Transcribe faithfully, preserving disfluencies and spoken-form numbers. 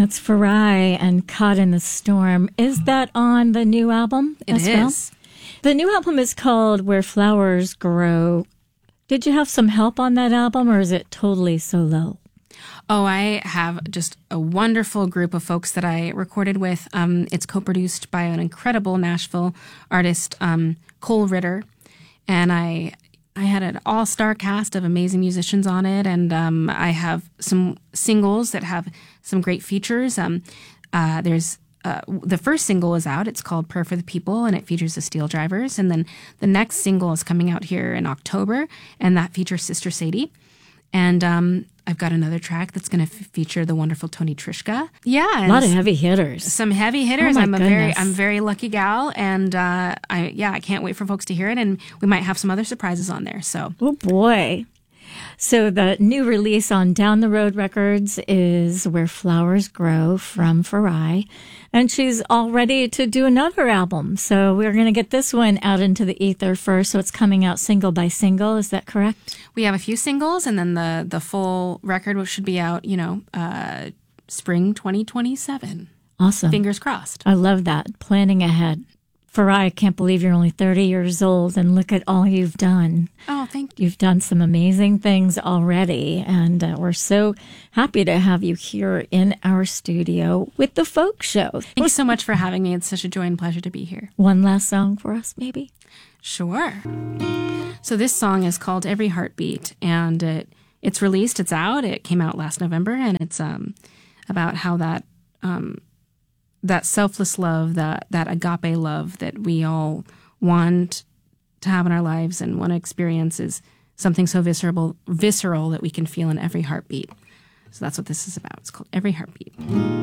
That's Farai and Caught in the Storm. Is that on the new album It as is. well? The new album is called Where Flowers Grow. Did you have some help on that album, or is it totally solo? Oh, I have just a wonderful group of folks that I recorded with. Um, it's co-produced by an incredible Nashville artist, um, Cole Ritter. And I I had an all-star cast of amazing musicians on it. And um, I have some singles that have some great features. Um, uh, there's uh, the first single is out. It's called Prayer for the People, and it features the Steel Drivers. And then the next single is coming out here in October, and that features Sister Sadie. And um, I've got another track that's going to f- feature the wonderful Tony Trischka. Yeah, A lot of heavy hitters. some heavy hitters. Oh, my I'm a very, goodness. I'm a very lucky gal, and uh, I yeah, I can't wait for folks to hear it. And we might have some other surprises on there. So Oh, boy. So the new release on Down the Road Records is Where Flowers Grow from Farai. And she's all ready to do another album. So we're going to get this one out into the ether first. So it's coming out single by single. Is that correct? we have a few singles, and then the the full record, which should be out, you know, uh, spring twenty twenty-seven. Awesome. Fingers crossed. I love that. Planning ahead. Farai, I can't believe you're only thirty years old and look at all you've done. Oh, thank you. You've done some amazing things already, and uh, we're so happy to have you here in our studio with the Folk Show. Thank you so much for having me. It's such a joy and pleasure to be here. One last song for us, maybe? Sure. So this song is called Every Heartbeat, and it it's released. It's out. It came out last November, and it's um about how that um that selfless love, that that agape love that we all want to have in our lives and want to experience is something so visceral, visceral that we can feel in every heartbeat. So that's what this is about. It's called Every Heartbeat.